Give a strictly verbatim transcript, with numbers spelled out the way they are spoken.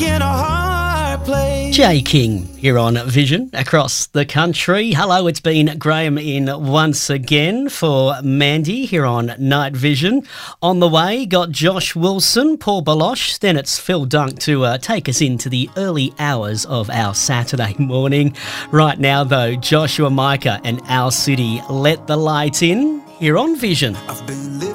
In a hard place. Jay King here on Vision across the country. Hello, it's been Graham in once again for Mandy here on Night Vision. On the way, got Josh Wilson, Paul Baloche, then it's Phil Dunk to uh, take us into the early hours of our Saturday morning. Right now, though, Joshua Micah and Owl City, Let the Light In here on Vision. I've been living